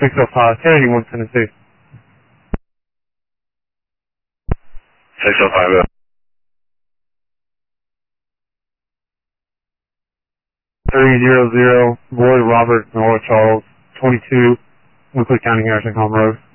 605, 1081 Tennessee. 605. 300, Boyd Robert, Noah Charles, 22, Winkler County, Harrison Home Road.